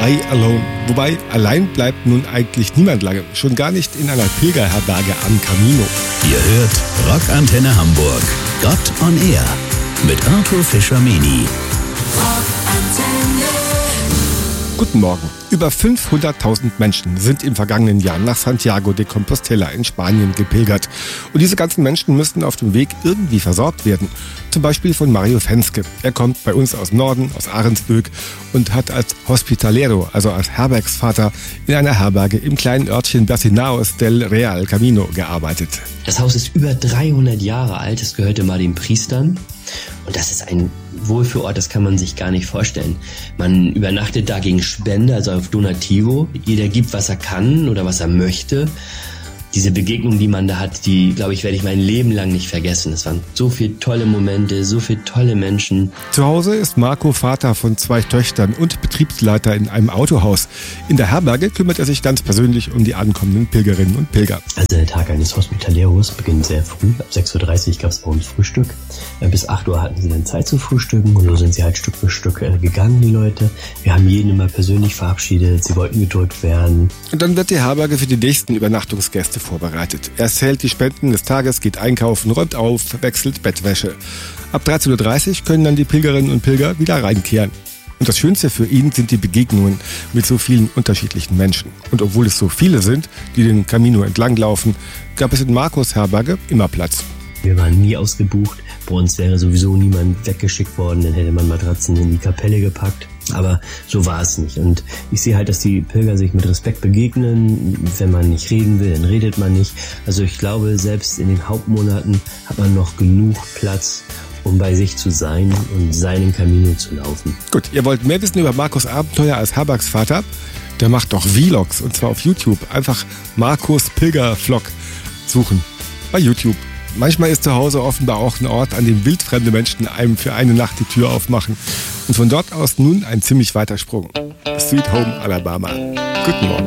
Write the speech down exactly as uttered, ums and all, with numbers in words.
I Alone. Wobei, allein bleibt nun eigentlich niemand lange. Schon gar nicht in einer Pilgerherberge am Camino. Ihr hört Rockantenne Hamburg. Gott on Air mit Arthur Fischer-Meni. Guten Morgen. Über fünfhunderttausend Menschen sind im vergangenen Jahr nach Santiago de Compostela in Spanien gepilgert. Und diese ganzen Menschen müssten auf dem Weg irgendwie versorgt werden. Zum Beispiel von Mario Fenske. Er kommt bei uns aus Norden, aus Ahrensböck und hat als Hospitalero, also als Herbergsvater, in einer Herberge im kleinen Örtchen Bacinaos del Real Camino gearbeitet. Das Haus ist über dreihundert Jahre alt. Es gehörte mal den Priestern. Und das ist ein Wohlfühlort, das kann man sich gar nicht vorstellen. Man übernachtet da gegen Spende, also auf Donativo. Jeder gibt, was er kann oder was er möchte. Diese Begegnung, die man da hat, die, glaube ich, werde ich mein Leben lang nicht vergessen. Es waren so viele tolle Momente, so viele tolle Menschen. Zu Hause ist Marco Vater von zwei Töchtern und Betriebsleiter in einem Autohaus. In der Herberge kümmert er sich ganz persönlich um die ankommenden Pilgerinnen und Pilger. Also der Tag eines Hospitaleros beginnt sehr früh. Ab sechs Uhr dreißig gab es bei uns Frühstück. Bis acht Uhr hatten sie dann Zeit zu frühstücken und so sind sie halt Stück für Stück gegangen, die Leute. Wir haben jeden immer persönlich verabschiedet, sie wollten gedrückt werden. Und dann wird die Herberge für die nächsten Übernachtungsgäste vorbereitet. Er zählt die Spenden des Tages, geht einkaufen, räumt auf, wechselt Bettwäsche. Ab dreizehn Uhr dreißig können dann die Pilgerinnen und Pilger wieder reinkehren. Und das Schönste für ihn sind die Begegnungen mit so vielen unterschiedlichen Menschen. Und obwohl es so viele sind, die den Camino entlanglaufen, gab es in Marcos Herberge immer Platz. Wir waren nie ausgebucht. Bei uns wäre sowieso niemand weggeschickt worden, dann hätte man Matratzen in die Kapelle gepackt. Aber so war es nicht. Und ich sehe halt, dass die Pilger sich mit Respekt begegnen. Wenn man nicht reden will, dann redet man nicht. Also ich glaube, selbst in den Hauptmonaten hat man noch genug Platz, um bei sich zu sein und seinen Camino zu laufen. Gut, ihr wollt mehr wissen über Marcos Abenteuer als Herbergsvater? Der macht doch Vlogs, und zwar auf YouTube. Einfach Marcos Pilger-Vlog suchen bei YouTube. Manchmal ist zu Hause offenbar auch ein Ort, an dem wildfremde Menschen einem für eine Nacht die Tür aufmachen. Und von dort aus nun ein ziemlich weiter Sprung. Sweet Home Alabama. Guten Morgen.